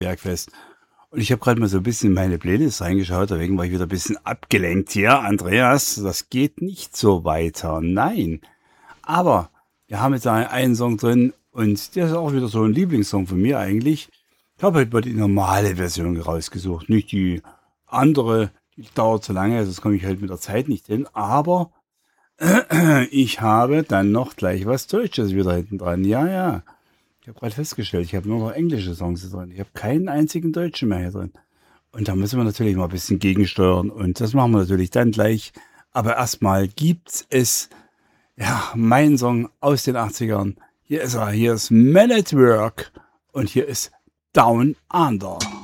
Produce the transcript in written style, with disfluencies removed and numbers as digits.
Bergfest. Und ich habe gerade mal so ein bisschen in meine Playlist reingeschaut, deswegen war ich wieder ein bisschen abgelenkt hier. Andreas, das geht nicht so weiter. Nein. Aber wir haben jetzt einen Song drin und der ist auch wieder so ein Lieblingssong von mir eigentlich. Ich habe halt mal die normale Version rausgesucht, nicht die andere. Die dauert zu lange, also das komme ich halt mit der Zeit nicht hin. Aber ich habe dann noch gleich was Deutsches wieder hinten dran. Ja, ja. Ich habe gerade festgestellt, ich habe nur noch englische Songs hier drin. Ich habe keinen einzigen deutschen mehr hier drin. Und da müssen wir natürlich mal ein bisschen gegensteuern. Und das machen wir natürlich dann gleich. Aber erstmal gibt's es, ja, mein Song aus den 80ern. Hier ist er, hier ist Man at Work. Und hier ist Down Under.